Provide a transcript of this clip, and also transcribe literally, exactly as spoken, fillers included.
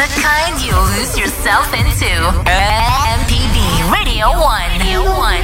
The kind you lose yourself into. M P B Radio one. Radio one.